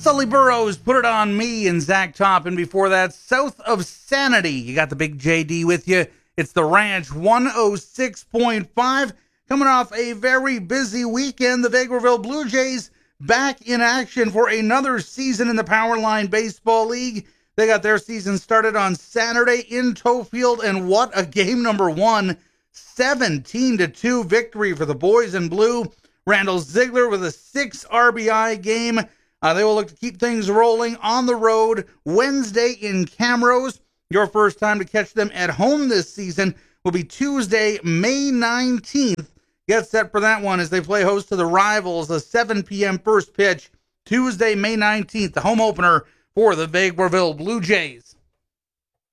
Sully Burrows, Put It On Me, and Zach Top. And before that, South of Sanity. You got the big JD with you. It's the Ranch 106.5. Coming off a very busy weekend, the Vegreville Blue Jays back in action for another season in the Powerline Baseball League. They got their season started on Saturday in Toefield, and what a game number one. 17-2 victory for the boys in blue. Randall Ziegler with a 6 RBI game. They will look to keep things rolling on the road Wednesday in Camrose. Your first time to catch them at home this season will be Tuesday, May 19th. Get set for that one as they play host to the Rivals, a 7 p.m. first pitch, Tuesday, May 19th, the home opener for the Vegreville Blue Jays.